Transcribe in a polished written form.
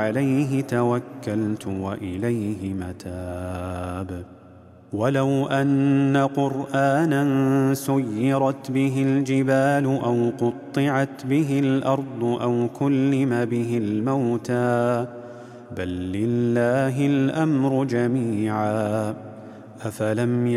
عليه توكلت وإليه متاب. ولو أن قرآنا سيرت به الجبال أو قطعت به الأرض أو كلم به الموتى بل لله الأمر جميعا أفلم